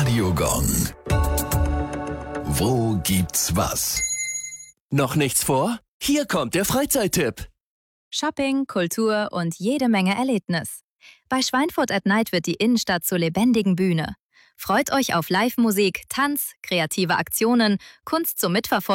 Radiogong. Wo gibt's was? Noch nichts vor? Hier kommt der Freizeittipp. Shopping, Kultur und jede Menge Erlebnis. Bei Schweinfurt at Night wird die Innenstadt zur lebendigen Bühne. Freut euch auf Live-Musik, Tanz, kreative Aktionen, Kunst zum Mitverfolgen